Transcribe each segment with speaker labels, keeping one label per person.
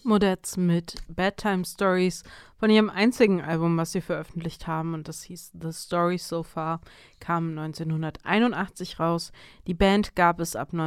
Speaker 1: Modettes mit Bedtime Stories von ihrem einzigen Album, was sie veröffentlicht haben, und das hieß The Story So Far, kam 1981 raus. Die Band gab es ab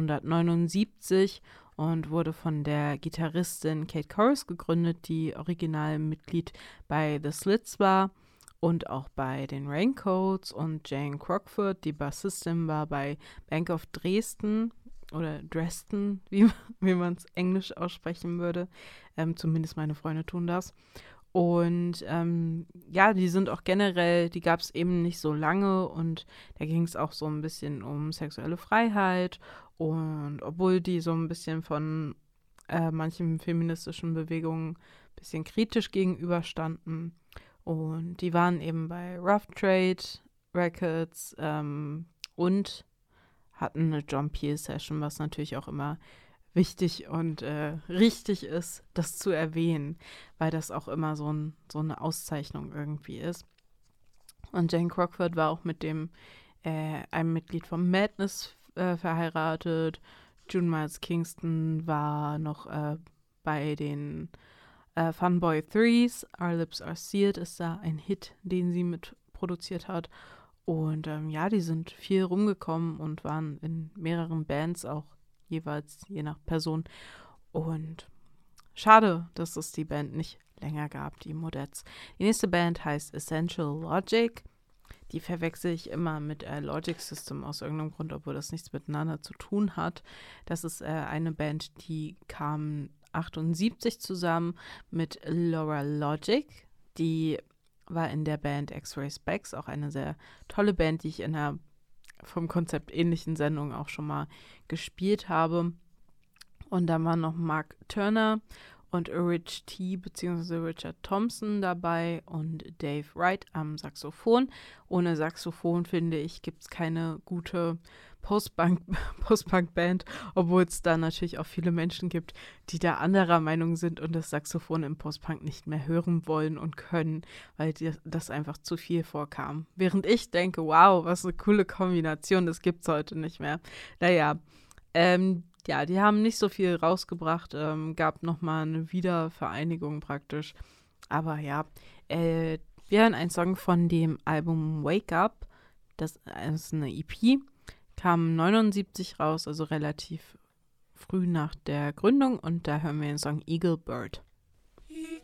Speaker 1: 1979 und wurde von der Gitarristin Kate Korris gegründet, die Originalmitglied bei The Slits war und auch bei den Raincoats, und Jane Crockford, die Bassistin, war bei Bank of Dresden oder Dresden, wie man es englisch aussprechen würde. Zumindest meine Freunde tun das. Und ja, die sind auch generell, die gab es eben nicht so lange, und da ging es auch so ein bisschen um sexuelle Freiheit, und obwohl die so ein bisschen von manchen feministischen Bewegungen ein bisschen kritisch gegenüberstanden, und die waren eben bei Rough Trade Records und hatten eine John Peel Session, was natürlich auch immer wichtig und richtig ist, das zu erwähnen, weil das auch immer so eine Auszeichnung irgendwie ist. Und Jane Crockford war auch mit einem Mitglied von Madness verheiratet. June Miles Kingston war noch bei den Funboy Threes. Our Lips Are Sealed ist da ein Hit, den sie mit produziert hat. Und ja, die sind viel rumgekommen und waren in mehreren Bands auch jeweils, je nach Person. Und schade, dass es die Band nicht länger gab, die Modettes. Die nächste Band heißt Essential Logic. Die verwechsel ich immer mit Logic System aus irgendeinem Grund, obwohl das nichts miteinander zu tun hat. Das ist eine Band, die kam 78 zusammen mit Laura Logic. Die war in der Band X-Ray Specs, auch eine sehr tolle Band, die ich in einer vom Konzept ähnlichen Sendung auch schon mal gespielt habe. Und da waren noch Mark Turner und Rich T. bzw. Richard Thompson dabei und Dave Wright am Saxophon. Ohne Saxophon, finde ich, gibt es keine gute Post-Punk-Band, obwohl es da natürlich auch viele Menschen gibt, die da anderer Meinung sind und das Saxophon im Post-Punk nicht mehr hören wollen und können, weil das einfach zu viel vorkam. Während ich denke, wow, was eine coole Kombination, das gibt es heute nicht mehr. Naja, ja, die haben nicht so viel rausgebracht, gab nochmal eine Wiedervereinigung praktisch. Aber ja, wir hören einen Song von dem Album Wake Up, das ist eine EP, kam 79 raus, also relativ früh nach der Gründung, und da hören wir den Song Eagle Bird.